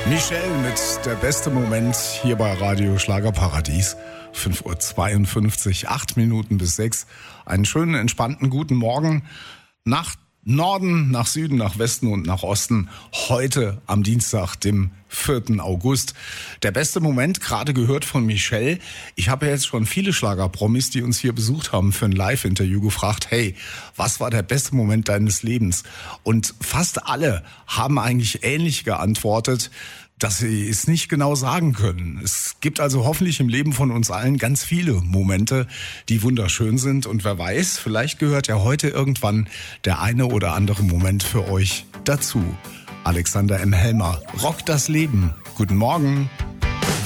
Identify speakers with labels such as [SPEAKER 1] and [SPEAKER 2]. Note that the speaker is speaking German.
[SPEAKER 1] Michelle mit der beste Moment hier bei Radio Schlagerparadies. 5:52 Uhr, 8 Minuten bis 6. Einen schönen, entspannten guten Morgen nach Norden, nach Süden, nach Westen und nach Osten. Heute am Dienstag, dem 4. August. Der beste Moment, gerade gehört von Michelle. Ich habe ja jetzt schon viele Schlagerpromis, die uns hier besucht haben für ein Live-Interview, gefragt, hey, was war der beste Moment deines Lebens? Und fast alle haben eigentlich ähnlich geantwortet, dass sie es nicht genau sagen können. Es gibt also hoffentlich im Leben von uns allen ganz viele Momente, die wunderschön sind. Und wer weiß, vielleicht gehört ja heute irgendwann der eine oder andere Moment für euch dazu. Alexander M. Helmer, Rock das Leben. Guten Morgen.